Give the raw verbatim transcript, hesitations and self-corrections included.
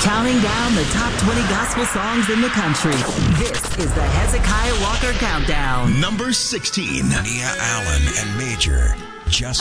Counting down the top twenty gospel songs in the country. This is the Hezekiah Walker Countdown. Number sixteen. Nia Allen and Major, Just